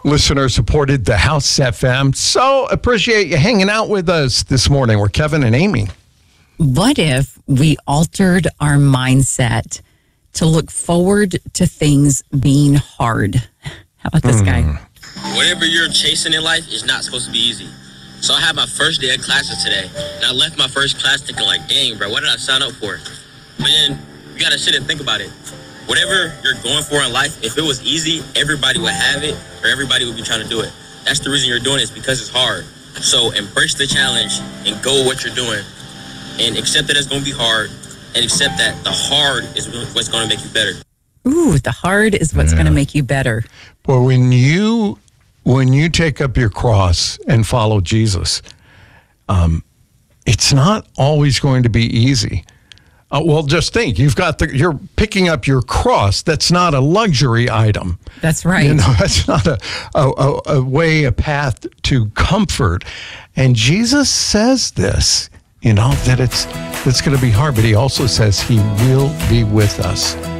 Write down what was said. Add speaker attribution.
Speaker 1: Listener supported the House FM. So appreciate you hanging out with us this morning. We're Kevin and Amy.
Speaker 2: What if we altered our mindset to look forward to things being hard? How about this guy?
Speaker 3: Whatever you're chasing in life is not supposed to be easy. So I had my first day of classes today, and I left my first class thinking like, dang, bro, what did I sign up for? But then you got to sit and think about it. Whatever you're going for in life, if it was easy, everybody would have it, or everybody would be trying to do it. That's the reason you're doing it, is because it's hard. So embrace the challenge and go with what you're doing, and accept that it's going to be hard, and accept that the hard is what's going to make you better.
Speaker 2: Ooh, the hard is what's going to make you better.
Speaker 1: Well, when you take up your cross and follow Jesus, it's not always going to be easy. Well, just think, you're picking up your cross. That's not a luxury item.
Speaker 2: That's right.
Speaker 1: You know, that's not a path to comfort. And Jesus says this, that it's going to be hard, but he also says he will be with us